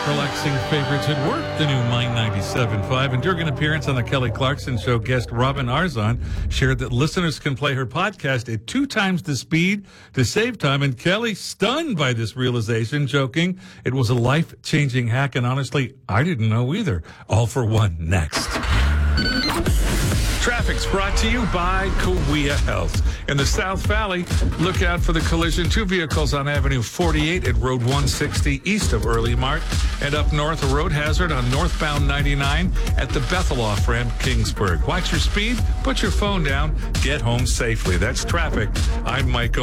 Relaxing favorites at work, the new Mind 97.5. And during an appearance on the Kelly Clarkson Show, guest Robin Arzon shared that listeners can play her podcast at 2 times the speed to save time. And Kelly, stunned by this realization, joking, it was a life-changing hack. And honestly, I didn't know either. All for one next. Traffic's brought to you by Cahuilla Health. In the South Valley, look out for the collision. 2 vehicles on Avenue 48 at Road 160 east of Early Mart. And up north, a road hazard on northbound 99 at the Bethel off-ramp, Kingsburg. Watch your speed, put your phone down, get home safely. That's traffic. I'm Mike